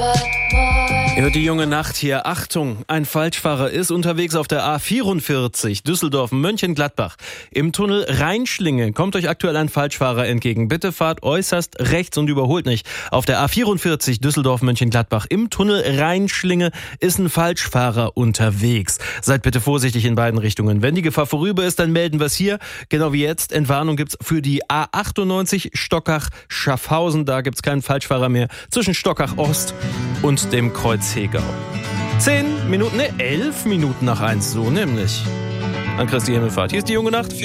Ihr hört die junge Nacht hier. Achtung, ein Falschfahrer ist unterwegs auf der A44 Düsseldorf-Mönchengladbach. Im Tunnel Rheinschlinge kommt euch aktuell ein Falschfahrer entgegen. Bitte fahrt äußerst rechts und überholt nicht. Auf der A44 Düsseldorf-Mönchengladbach im Tunnel Rheinschlinge ist ein Falschfahrer unterwegs. Seid bitte vorsichtig in beiden Richtungen. Wenn die Gefahr vorüber ist, dann melden wir es hier. Genau wie jetzt. Entwarnung gibt's für die A98 Stockach-Schaffhausen. Da gibt's keinen Falschfahrer mehr zwischen Stockach-Ost und dem Kreuz Hegau. 11 Minuten nach 1, so nämlich. An Christi Himmelfahrt. Hier ist die junge Nacht.